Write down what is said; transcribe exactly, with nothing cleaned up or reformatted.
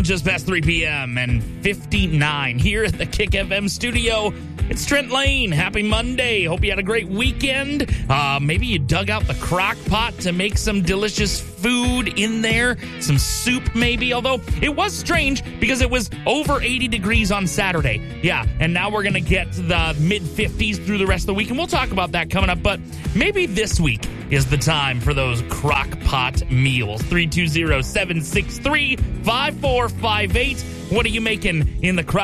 Just past three p.m. and fifty-nine here at the Kick F M studio. It's Trent Lane. Happy Monday. Hope you had a great weekend. Uh, maybe you dug out the crock pot to make some delicious food in there. Some soup maybe, although it was strange because it was over eighty degrees on Saturday. Yeah, and now we're going to get the mid-fifties through the rest of the week, and we'll talk about that coming up. But maybe this week is the time for those crock pot meals. three two zero, seven six three, five four five eight. What are you making in the crock